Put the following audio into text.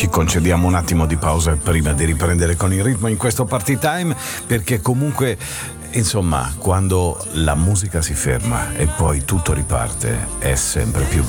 ci concediamo un attimo di pausa prima di riprendere con il ritmo in questo party time, perché comunque, insomma, quando la musica si ferma e poi tutto riparte è sempre più